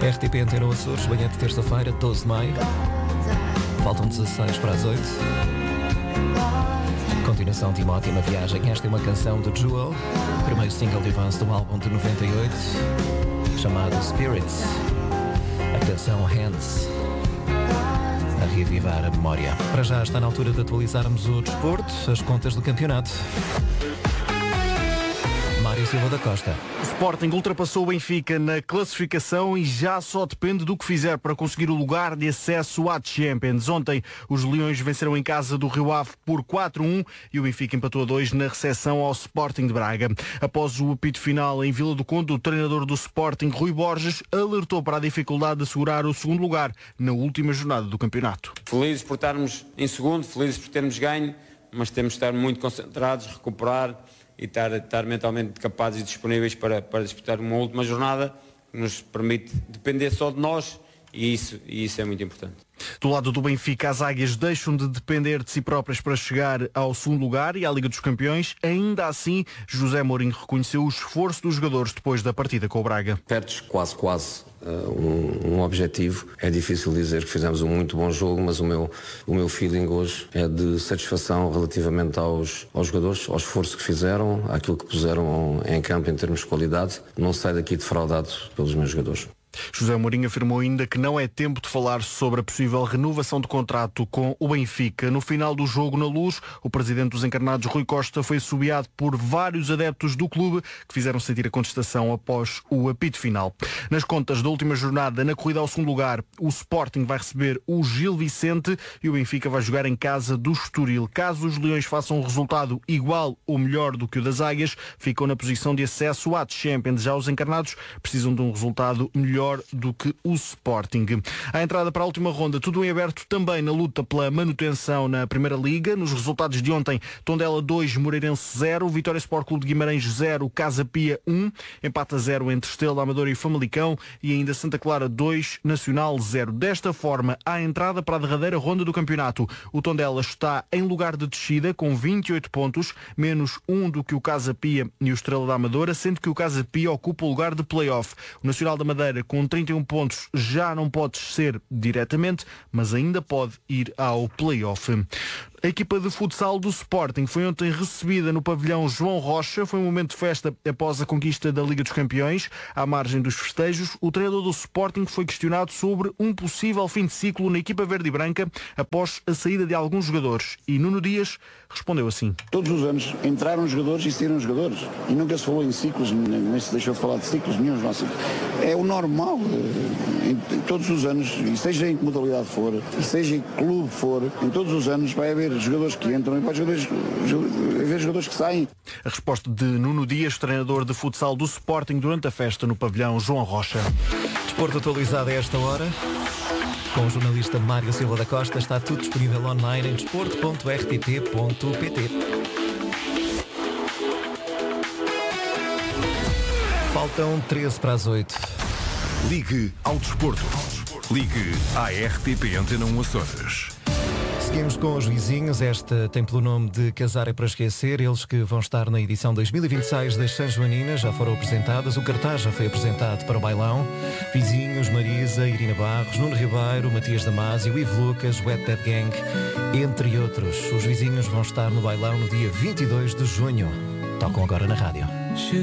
RTP Antena Açores, manhã de terça-feira, 12 de maio. Faltam 16 para as 8. Continuação de uma ótima viagem. Esta é uma canção de Jewel, primeiro single de avanço do álbum de 98, chamado Spirits. A canção Hands, a reavivar a memória. Para já está na altura de atualizarmos o desporto, as contas do campeonato. Mário Silva da Costa. O Sporting ultrapassou o Benfica na classificação e já só depende do que fizer para conseguir o lugar de acesso à Champions. Ontem os Leões venceram em casa do Rio Ave por 4-1 e o Benfica empatou a 2 na recepção ao Sporting de Braga. Após o apito final em Vila do Conde, o treinador do Sporting, Rui Borges, alertou para a dificuldade de assegurar o segundo lugar na última jornada do campeonato. Felizes por estarmos em segundo, felizes por termos ganho, mas temos de estar muito concentrados, recuperar e estar mentalmente capazes e disponíveis para disputar uma última jornada que nos permite depender só de nós e isso é muito importante. Do lado do Benfica, as águias deixam de depender de si próprias para chegar ao segundo lugar e à Liga dos Campeões. Ainda assim, José Mourinho reconheceu o esforço dos jogadores depois da partida com o Braga. Perdes quase um objetivo. É difícil dizer que fizemos um muito bom jogo, mas o meu feeling hoje é de satisfação relativamente aos jogadores, ao esforço que fizeram, àquilo que puseram em campo em termos de qualidade. Não saio daqui defraudado pelos meus jogadores. José Mourinho afirmou ainda que não é tempo de falar sobre a possível renovação de contrato com o Benfica. No final do jogo na Luz, o presidente dos encarnados, Rui Costa, foi assobiado por vários adeptos do clube que fizeram sentir a contestação após o apito final. Nas contas da última jornada, na corrida ao segundo lugar, o Sporting vai receber o Gil Vicente e o Benfica vai jogar em casa do Estoril. Caso os Leões façam um resultado igual ou melhor do que o das Águias, ficam na posição de acesso à Champions. Já os encarnados precisam de um resultado melhor do que o Sporting. A entrada para a última ronda, tudo em aberto também na luta pela manutenção na Primeira Liga. Nos resultados de ontem, Tondela 2, Moreirense 0, Vitória Sport Clube de Guimarães 0, Casa Pia 1, empate a 0 entre Estrela, Amadora e Famalicão e ainda Santa Clara 2, Nacional 0. Desta forma, à entrada para a derradeira ronda do campeonato, o Tondela está em lugar de descida com 28 pontos, menos 1 do que o Casa Pia e o Estrela da Amadora, sendo que o Casa Pia ocupa o lugar de play-off. O Nacional da Madeira, com 31 pontos, já não pode descer diretamente, mas ainda pode ir ao play-off. A equipa de futsal do Sporting foi ontem recebida no pavilhão João Rocha. Foi um momento de festa após a conquista da Liga dos Campeões. À margem dos festejos, o treinador do Sporting foi questionado sobre um possível fim de ciclo na equipa verde e branca após a saída de alguns jogadores. E Nuno Dias respondeu assim: todos os anos entraram jogadores e saíram jogadores. E nunca se falou em ciclos, nem se deixou de falar de ciclos nenhum. É o normal. Em todos os anos, e seja em que modalidade for, e seja em que clube for, em todos os anos vai haver jogadores que entram e vai haver jogadores que saem. A resposta de Nuno Dias, treinador de futsal do Sporting, durante a festa no pavilhão João Rocha. Desporto atualizado a esta hora. Com o jornalista Mário Silva da Costa, está tudo disponível online em desporto.rtp.pt. Faltam 13 para as 8. Ligue ao desporto. Ligue à RTP Antena 1 Açores. Seguimos com os vizinhos. Esta tem pelo nome de Casar é para Esquecer. Eles que vão estar na edição 2026 das São Joaninas já foram apresentadas. O cartaz já foi apresentado para o bailão. Vizinhos, Marisa, Irina Barros, Nuno Ribeiro, Matias Damasio, Ivo Lucas, Wet Dead Gang, entre outros. Os vizinhos vão estar no bailão no dia 22 de junho. Tocam agora na rádio.